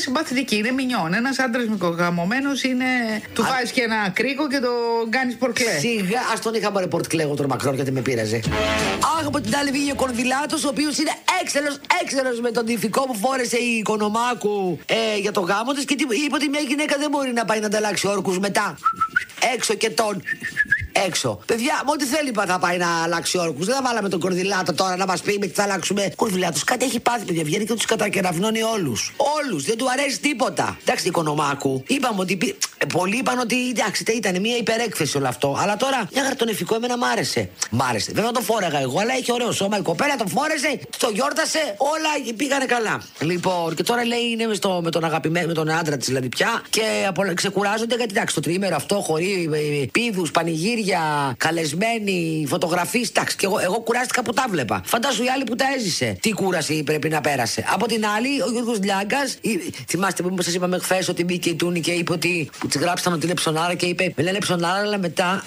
συμπαθητική, είναι μινιόν. Ένας άντρας μικρογαμωμένος είναι. Του βάζει και ένα κρίκο και το κάνει πορτκλέ. Σιγά, α τον είχα πάρει πορτκλέ εγώ τον Μακρόν γιατί με πείραζε. Αχ, από την άλλη βγήκε ο Κορδηλάτος, ο οποίος είναι έξαλλος με τον τυφικό που φόρεσε η Οικονομάκου για το γάμο της και είπε ότι μια γυναίκα δεν μπορεί να πάει να ανταλλάξει όρκους μετά. Έξω και τον. Έξω. Παιδιά, με ό,τι θέλει θα πάει να αλλάξει όρκους. Δεν θα βάλαμε τον Κορδηλάτο τώρα να μας πει με τι θα αλλάξουμε. Κορδηλάτος κάτι έχει πάθει, παιδιά. Βγαίνει και τους κατακεραυνώνει όλους. Όλους. Δεν του αρέσει τίποτα. Εντάξει, Οικονομάκου. Είπαμε ότι. Πολλοί είπαν ότι εντάξει, ήταν μια υπερέκθεση όλο αυτό. Αλλά τώρα μια χαρτονεφικό εμένα μ' άρεσε. Μ' άρεσε. Βέβαια το φόρεγα εγώ, αλλά έχει ωραίο σώμα. Η κοπέλα το φόρεσε, το γιόρτασε, όλα πήγανε καλά. Λοιπόν, και τώρα λέει είναι με τον αγαπημένο, με τον άντρα τη δηλαδή πια. Και ξεκουράζονται γιατί εντάξει, το τριήμερο αυτό χωρί πίδους, πανηγύρια, καλεσμένοι, φωτογραφίες. Εντάξει, και εγώ κουράστηκα που τα βλέπα. Φαντάσου η άλλη που τα έζησε. Τι κούραση πρέπει να πέρασε. Από την άλλη, ο Γιώργος Λιάγκας, θυμάστε που σας είπαμε χθες ότι μπήκε η Τούνη και είπε ότι. Τη γράψαν ότι είναι ψωνάρα και είπε: με λένε ψωνάρα, αλλά μετά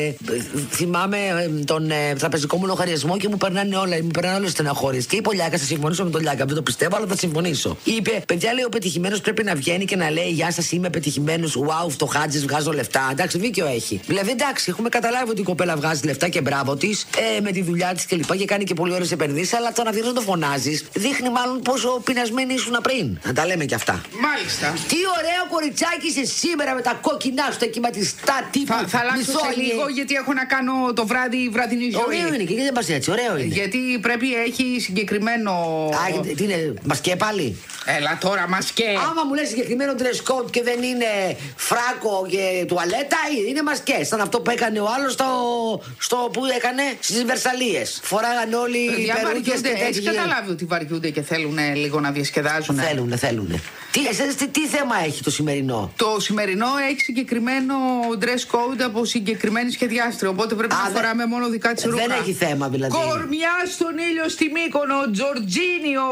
θυμάμαι τον τραπεζικό μου λογαριασμό και μου περνάνε όλα. Μου περνάνε όλες τις στεναχώριες. Και είπε ο Λιάγκας: θα συμφωνήσω με τον Λιάγκα. Δεν το πιστεύω, αλλά θα συμφωνήσω. Είπε: παιδιά, λέει, ο πετυχημένος πρέπει να βγαίνει και να λέει: γεια σας, είμαι πετυχημένος. Wow, φτωχάτζης, βγάζω λεφτά. Εντάξει, δίκιο έχει. Δηλαδή, εντάξει, έχουμε καταλάβει ότι η κοπέλα βγάζει λεφτά και μπράβο της με τη δουλειά της κλπ. Και κάνει και πολύ ωραίες επενδύσεις. Αλλά το να βγει να το φωνάζεις δείχνει μάλλον πόσο πεινασμένοι ήσουν πριν. Να τα λέμε κι αυτά. Μάλιστα. Τι ωραίο κοριτσάκι είσαι σήμερα με τα κόκκινά σου τα κυματιστά τύπου. Θα αλλάξω σε λίγο γιατί έχω να κάνω το βραδινή ζωή. Ωραίο είναι και γιατί δεν πας έτσι, ωραίο είναι. Γιατί πρέπει έχει συγκεκριμένο. Τι είναι, μασκέ πάλι. Έλα τώρα, μασκέ. Άμα μου λες συγκεκριμένο dress code και δεν είναι φράκο και τουαλέτα, είναι μασκέ. Σαν αυτό που έκανε ο άλλος στο που έκανε στις Βερσαλίες. Φοράγανε όλοι οι περούκες και τέτοια. Έχεις καταλάβει ότι βαριούνται και θέλουν λίγο να διασκεδάζουν. Θέλουν. Τι θέμα έχει το σημερινό? Το σημερινό έχει συγκεκριμένο dress code από συγκεκριμένη σχεδιάστρια. Οπότε πρέπει να φοράμε μόνο δικά της ρούχα. Δεν έχει θέμα δηλαδή. Κορμιά στον ήλιο στη Μύκονο, Τζορτζίνιο,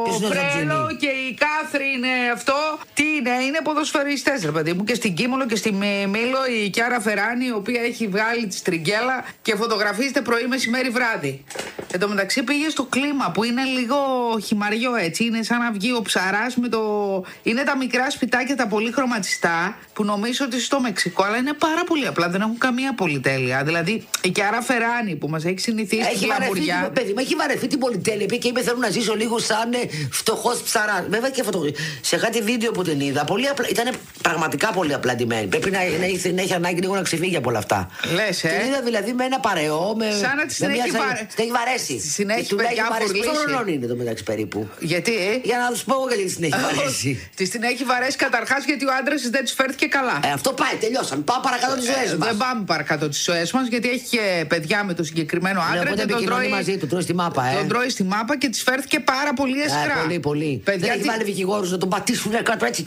Φρέλο και η Κάθριν αυτό. Τι είναι ποδοσφαιριστές ρε παιδί μου. Και στην Κίμολο και στη Μήλο η Κιάρα Φεράνη, η οποία έχει βγάλει τη στριγγέλα και φωτογραφίζεται πρωί, μεσημέρι, βράδυ. Εν τω μεταξύ πήγε στο κλίμα που είναι λίγο χυμαριό έτσι. Είναι σαν να βγει ο ψαράς με το. Είναι τα μικρά σπιτάκια τα πολύ χρωματιστά που νομίζω ότι στο Μεξικό, αλλά είναι πάρα πολύ απλά. Δεν έχουν καμία πολυτέλεια. Δηλαδή η Κιάρα Φεράνη που μας έχει συνηθίσει στην γλαμουριά. Παιδί μου, έχει βαρεθεί την πολυτέλεια και είπε: θέλω να ζήσω λίγο σαν φτωχός ψαράς. Βέβαια και σε κάτι βίντεο που την είδα, πολύ απλά, ήταν πραγματικά πολύ απλαντημένη. Πρέπει να έχει ανάγκη λίγο να ξεφύγει από όλα αυτά. Λες, Την είδα δηλαδή με ένα παρεό. Σαν να την έχει βαρέσει. Στην έχει παιδιά φορλήσει. Πόσο χρονών είναι το μεταξύ περίπου? Γιατί? Για να του πω εγώ γιατί την έχει βαρέσει. Την έχει βαρέσει καταρχάς γιατί ο άντρας δεν τη φέρθηκε καλά. Αυτό πάει, τελειώσαμε. Πάμε παρακάτω τις ζωές μας. Δεν πάμε παρακάτω τις ζωές μας γιατί έχει και παιδιά με το συγκεκριμένο άντρα. Και τον τρώει μαζί του, τρώει στη μάπα. Τον τρώει στη μάπα και τη φέρθηκε πάρα πολύ αισχρά. Πολύ. Δεν έχει βάλει δικηγόρους να τον πατήσουν κάτω έτσι.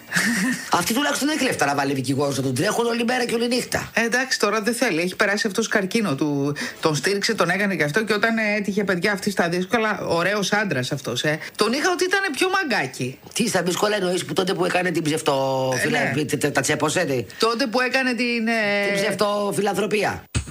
Αυτοί τουλάχιστον δεν έχει λεφτά να βάλει δικηγόρους να τον τρέχουν όλη μέρα και όλη νύχτα. Εντάξει, τώρα δεν θέλει. Έχει περάσει αυτός καρκίνο του. Τον στήριξε, τον έκανε και αυτό. Και όταν έτυχε παιδιά αυτή στα δύσκολα, ωραίος άντρας αυτός. Τον είχα ότι ήταν πιο μαγκάκι. Τι στα δύσκολα εννοείς που τότε που έκανε την ψευτοφιλανθρωπία. Τα τσέπωσε. Τότε που έκανε την ψευτοφιλανθρωπία.